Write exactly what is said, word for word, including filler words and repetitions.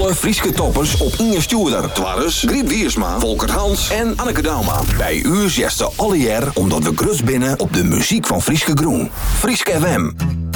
Alle Frieske toppers op Inge Stuurder. Twarres, Griep Wiersma, Volker Hans en Anneke Dauma. Bij u zesde alle jaar omdat we grus binnen op de muziek van Frieske Groen. Frieske F M.